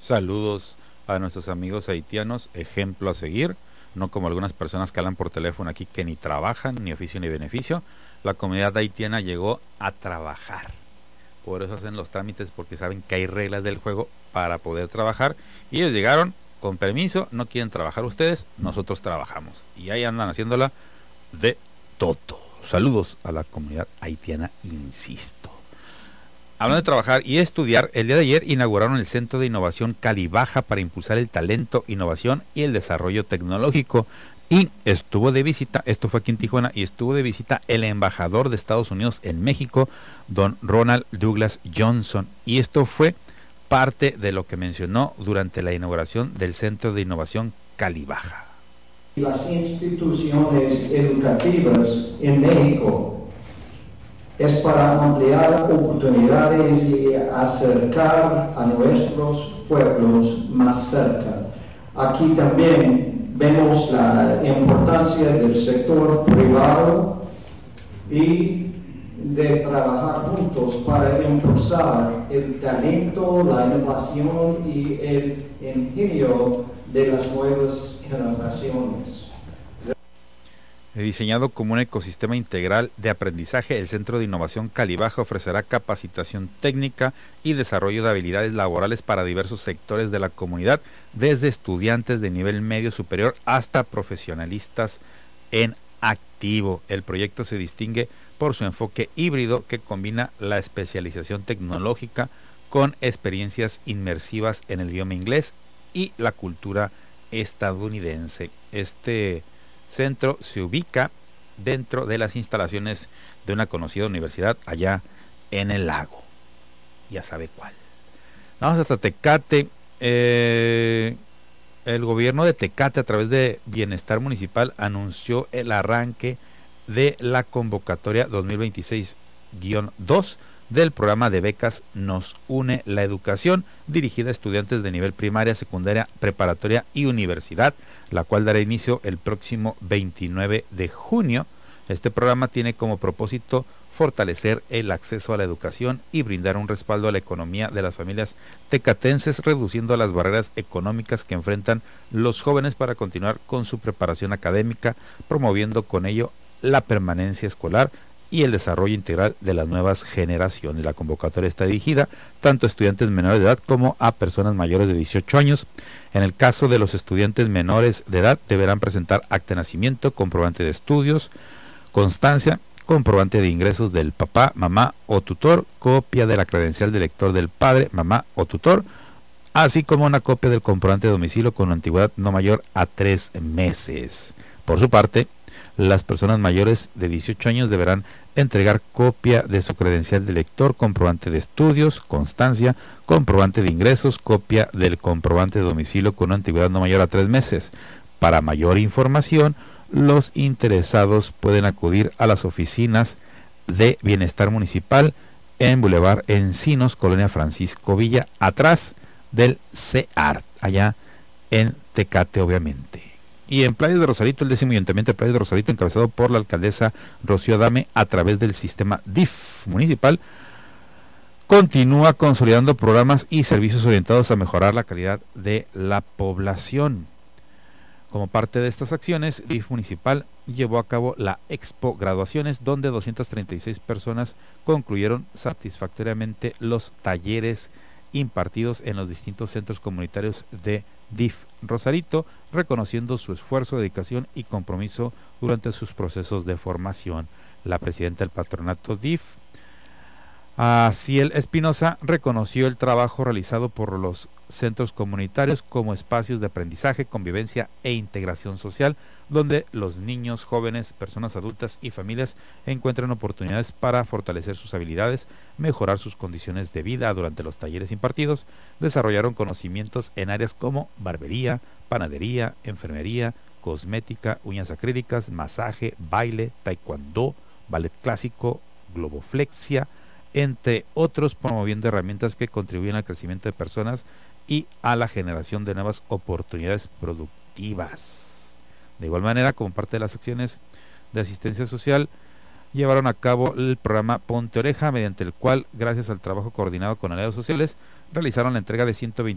Saludos a nuestros amigos haitianos, ejemplo a seguir, no como algunas personas que hablan por teléfono aquí que ni trabajan, ni oficio ni beneficio. La comunidad haitiana llegó a trabajar, por eso hacen los trámites, porque saben que hay reglas del juego para poder trabajar, y ellos llegaron con permiso, no quieren trabajar ustedes, nosotros trabajamos, y ahí andan haciéndola de todo. Saludos a la comunidad haitiana, insisto. Hablando de trabajar y estudiar, el día de ayer inauguraron el Centro de Innovación Calibaja para impulsar el talento, innovación y el desarrollo tecnológico. Y estuvo de visita, esto fue aquí en Tijuana, y estuvo de visita el embajador de Estados Unidos en México, don Ronald Douglas Johnson. Y esto fue parte de lo que mencionó durante la inauguración del Centro de Innovación Calibaja. Las instituciones educativas en México es para ampliar oportunidades y acercar a nuestros pueblos más cerca. Aquí también vemos la importancia del sector privado y de trabajar juntos para impulsar el talento, la innovación y el ingenio de las nuevas generaciones. Diseñado como un ecosistema integral de aprendizaje, el Centro de Innovación Calibaja ofrecerá capacitación técnica y desarrollo de habilidades laborales para diversos sectores de la comunidad, desde estudiantes de nivel medio superior hasta profesionalistas en activo. El proyecto se distingue por su enfoque híbrido que combina la especialización tecnológica con experiencias inmersivas en el idioma inglés y la cultura estadounidense. Este centro se ubica dentro de las instalaciones de una conocida universidad allá en el lago. Ya sabe cuál. Vamos hasta Tecate. El gobierno de Tecate, a través de Bienestar Municipal, anunció el arranque de la convocatoria 2026-2 del programa de becas Nos Une la Educación, dirigida a estudiantes de nivel primaria, secundaria, preparatoria y universidad, la cual dará inicio el próximo 29 de junio. Este programa tiene como propósito fortalecer el acceso a la educación y brindar un respaldo a la economía de las familias tecatenses, reduciendo las barreras económicas que enfrentan los jóvenes para continuar con su preparación académica, promoviendo con ello la permanencia escolar y el desarrollo integral de las nuevas generaciones. La convocatoria está dirigida tanto a estudiantes menores de edad como a personas mayores de 18 años. En el caso de los estudiantes menores de edad, deberán presentar acta de nacimiento, comprobante de estudios, constancia, comprobante de ingresos del papá, mamá o tutor, copia de la credencial de lector del padre, mamá o tutor, así como una copia del comprobante de domicilio con antigüedad no mayor a 3 meses. Por su parte, las personas mayores de 18 años deberán entregar copia de su credencial de lector, comprobante de estudios, constancia, comprobante de ingresos, copia del comprobante de domicilio con una antigüedad no mayor a 3 meses. Para mayor información, los interesados pueden acudir a las oficinas de Bienestar Municipal en Boulevard Encinos, Colonia Francisco Villa, atrás del CEART, allá en Tecate, obviamente. Y en Playas de Rosarito, el 10º Ayuntamiento de Playas de Rosarito, encabezado por la alcaldesa Rocío Adame, a través del sistema DIF municipal, continúa consolidando programas y servicios orientados a mejorar la calidad de la población. Como parte de estas acciones, DIF municipal llevó a cabo la Expo Graduaciones, donde 236 personas concluyeron satisfactoriamente los talleres impartidos en los distintos centros comunitarios de DIF Rosarito, reconociendo su esfuerzo, dedicación y compromiso durante sus procesos de formación. La presidenta del patronato DIF, Ciel Espinosa, reconoció el trabajo realizado por los centros comunitarios como espacios de aprendizaje, convivencia e integración social, donde los niños, jóvenes, personas adultas y familias encuentran oportunidades para fortalecer sus habilidades, mejorar sus condiciones de vida. Durante los talleres impartidos, desarrollaron conocimientos en áreas como barbería, panadería, enfermería, cosmética, uñas acrílicas, masaje, baile, taekwondo, ballet clásico, globoflexia, entre otros, promoviendo herramientas que contribuyen al crecimiento de personas y a la generación de nuevas oportunidades productivas. De igual manera, como parte de las acciones de asistencia social, llevaron a cabo el programa Ponte Oreja, mediante el cual, gracias al trabajo coordinado con aliados sociales, realizaron la entrega de 120